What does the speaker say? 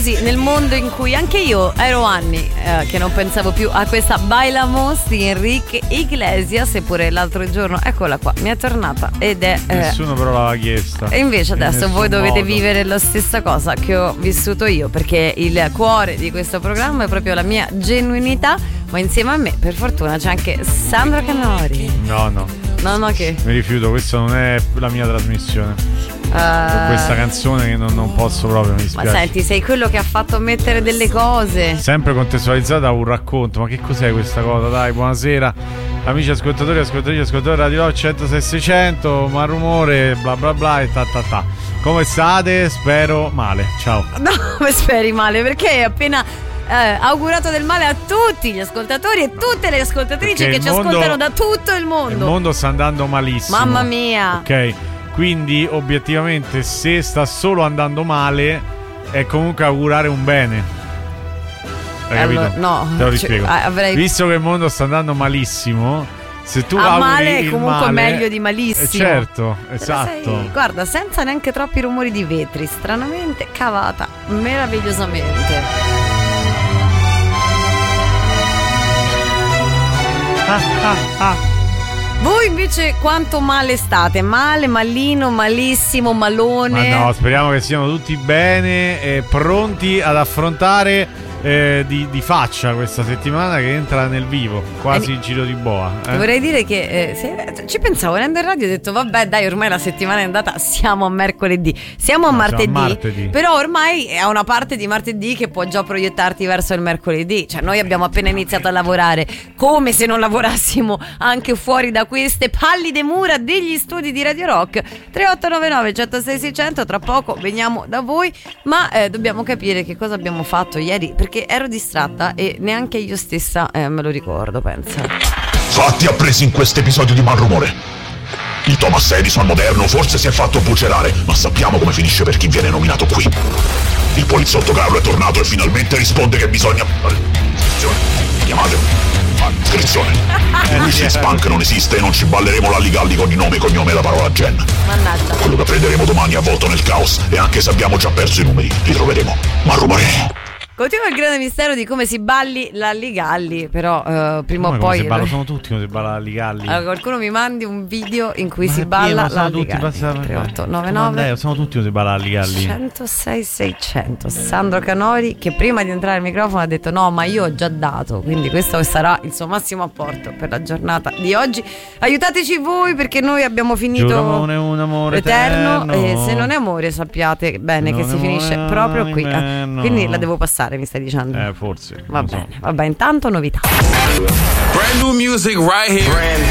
così nel mondo in cui anche io ero anni che non pensavo più a questa Bailamos di Enrique Iglesias, eppure l'altro giorno eccola qua, mi è tornata ed è nessuno però l'aveva chiesta, e invece adesso voi dovete vivere la stessa cosa che ho vissuto io, perché il cuore di questo programma è proprio la mia genuinità, ma insieme a me per fortuna c'è anche Sandro Canori. No, che? Mi rifiuto, questa non è la mia trasmissione. Questa canzone che non posso proprio, mi dispiace. Ma senti, sei quello che ha fatto mettere delle cose sempre contestualizzata a un racconto. Ma che cos'è questa cosa? Dai, buonasera amici ascoltatori, ascoltatori Radio 106.600, ma rumore bla bla bla e ta ta ta. Come state? Spero male. Ciao. No, come speri male? Perché hai appena augurato del male a tutti gli ascoltatori e tutte le ascoltatrici che ci ascoltano da tutto il mondo. Il mondo sta andando malissimo. Mamma mia. Ok, quindi obiettivamente se sta solo andando male è comunque augurare un bene. Hai capito? No, te lo rispiego. Visto che il mondo sta andando malissimo, se tu auguri male è male, comunque meglio di malissimo. Certo, esatto. Guarda, senza neanche troppi rumori di vetri, stranamente cavata meravigliosamente. Voi invece quanto male state? Male, malino, malissimo, malone? Ma no, speriamo che siano tutti bene e pronti ad affrontare di faccia questa settimana che entra nel vivo, quasi il giro di boa. Vorrei dire che ci pensavo, venendo in radio ho detto vabbè dai, ormai la settimana è andata, siamo a mercoledì, siamo a martedì, però ormai è una parte di martedì che può già proiettarti verso il mercoledì, cioè noi abbiamo appena iniziato a lavorare, come se non lavorassimo anche fuori da queste pallide mura degli studi di Radio Rock. 3899 106 600, tra poco veniamo da voi, ma dobbiamo capire che cosa abbiamo fatto ieri, perché ero distratta e neanche io stessa me lo ricordo, pensa. Fatti appresi in questo episodio di Malrumore. Il Thomas Edison moderno forse si è fatto bucerare, ma sappiamo come finisce per chi viene nominato qui. Il poliziotto Carlo è tornato e finalmente risponde che bisogna... Chiamate... Iscrizione. Luigi Spunk non esiste e non ci balleremo l'alligalli con il nome e cognome e la parola Gen. Mannaggia. Quello che prenderemo domani è avvolto nel caos, e anche se abbiamo già perso i numeri, li troveremo. Malrumore. Continua il grande mistero di come si balli l'alligalli, però prima o poi... Sono tutti come si balla l'alligalli. Allora qualcuno mi mandi un video in cui si balla l'alligalli. 3899 sono tutti come si balla l'alligalli. 106 600. Sandro Canori, che prima di entrare al microfono ha detto no, ma io ho già dato, quindi questo sarà il suo massimo apporto per la giornata di oggi. Aiutateci voi, perché noi abbiamo finito un amore eterno, e se non è amore sappiate bene non che si finisce proprio qui. Quindi la devo passare, mi stai dicendo? Forse. Va bene, vabbè, intanto novità. Brand new music right here.